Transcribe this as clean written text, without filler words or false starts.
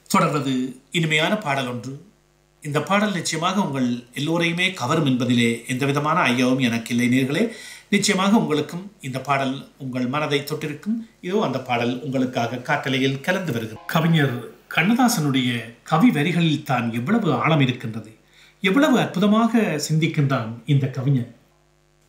தொடர்வது இனிமையான பாடல் ஒன்று. இந்த பாடல் நிச்சயமாக உங்கள் எல்லோரையுமே கவரும் என்பதிலே எந்தவிதமான ஐயமும் எனக்கு இல்லை நேர்களே. நிச்சயமாக உங்களுக்கும் இந்த பாடல் உங்கள் மனதை தொட்டிருக்கும். இதோ அந்த பாடல் உங்களுக்காக காட்டலையில் கலந்து வருகிறது. கவிஞர் கண்ணதாசனுடைய கவி வரிகளில் தான் எவ்வளவு ஆழம் இருக்கின்றது, எவ்வளவு அற்புதமாக சிந்திக்கின்றான் இந்த கவிஞன்.